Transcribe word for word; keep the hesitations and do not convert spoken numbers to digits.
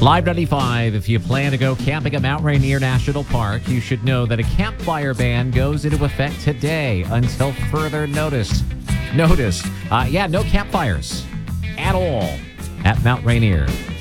Live ninety-five, if you plan to go camping at Mount Rainier National Park, you should know that a campfire ban goes into effect today until further notice. Notice. Uh, yeah, no campfires at all at Mount Rainier.